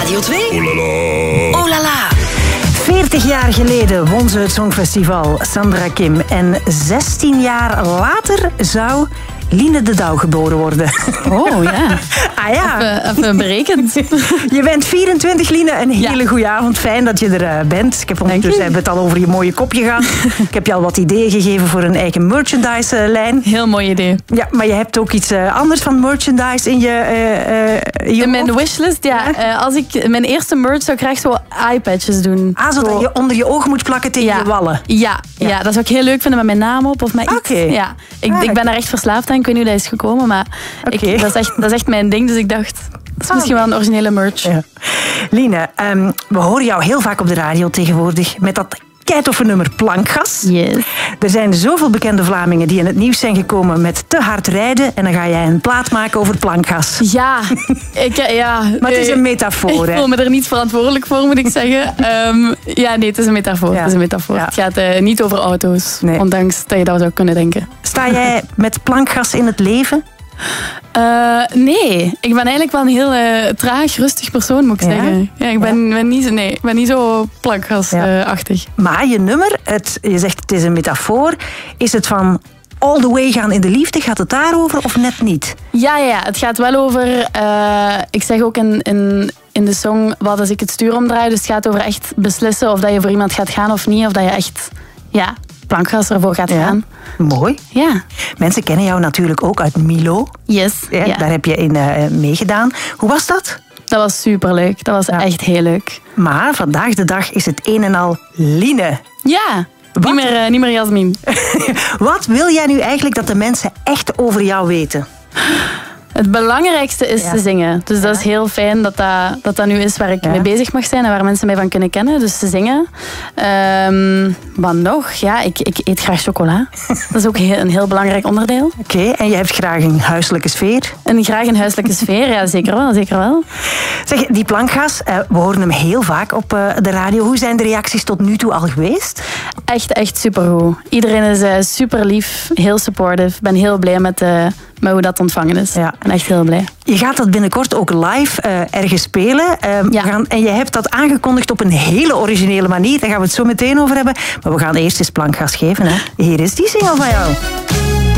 Radio 2. Oh la la. Oh la la. 40 jaar geleden won ze het Songfestival, Sandra Kim. En 16 jaar later zou Line de Douw geboren worden. Oh ja. Ah ja. Even berekend. Je bent 24, Line. Een hele goede avond. Fijn dat je er bent. Ik heb ondertussen hebben het al over je mooie kopje gehad. Ik heb je al wat ideeën gegeven voor een eigen merchandise-lijn. Heel mooi idee. Ja, maar je hebt ook iets anders van merchandise in in mijn wishlist, ja. Als ik mijn eerste merch zou krijgen, zo eyepatches doen. Zodat je onder je ogen moet plakken tegen je wallen. Ja, dat zou ik heel leuk vinden met mijn naam op. Of met iets. Ja. Ik ben daar echt verslaafd aan. Ik weet niet hoe dat is gekomen, maar dat is echt mijn ding. Dus ik dacht, dat is misschien wel een originele merch. Ja. Line, we horen jou heel vaak op de radio tegenwoordig met dat keitoffe nummer Plankgas. Yes. Er zijn zoveel bekende Vlamingen die in het nieuws zijn gekomen met te hard rijden en dan ga jij een plaat maken over plankgas. Ja. Maar het is een metafoor. Ik voel me er niet verantwoordelijk voor, moet ik zeggen. Het is een metafoor. Ja. Het is een metafoor. Ja. Het gaat niet over auto's, ondanks dat je dat zou kunnen denken. Sta jij met plankgas in het leven? Nee, ik ben eigenlijk wel een heel traag, rustig persoon, moet ik zeggen. Ja, ik ben niet zo plankgasachtig. Maar je nummer, je zegt het is een metafoor. Is het van all the way gaan in de liefde? Gaat het daarover of net niet? Ja, het gaat wel over... ik zeg ook in de song wat als ik het stuur omdraai. Dus het gaat over echt beslissen of dat je voor iemand gaat gaan of niet. Of dat je echt... plankgas ervoor gaat gaan. Mooi. Ja. Mensen kennen jou natuurlijk ook uit Milo. Yes. Ja. Daar heb je in meegedaan. Hoe was dat? Dat was superleuk. Dat was echt heel leuk. Maar vandaag de dag is het een en al Line. Ja. Niet meer Jasmin. Wat wil jij nu eigenlijk dat de mensen echt over jou weten? Het belangrijkste is te zingen. Dus dat is heel fijn dat nu is waar ik mee bezig mag zijn en waar mensen mij van kunnen kennen. Dus te zingen. Wat nog? Ja, ik eet graag chocola. Dat is ook een heel belangrijk onderdeel. Oké, en je hebt graag een huiselijke sfeer? Graag een huiselijke sfeer, ja, zeker wel. Zeg, die plankgas, we horen hem heel vaak op de radio. Hoe zijn de reacties tot nu toe al geweest? Echt supergoed. Iedereen is super lief, heel supportive. Ik ben heel blij met hoe dat ontvangen is. Ja. Ik ben echt heel blij. Je gaat dat binnenkort ook live ergens spelen. En je hebt dat aangekondigd op een hele originele manier. Daar gaan we het zo meteen over hebben. Maar we gaan eerst eens plankgas geven. Hè. Hier is die single van jou.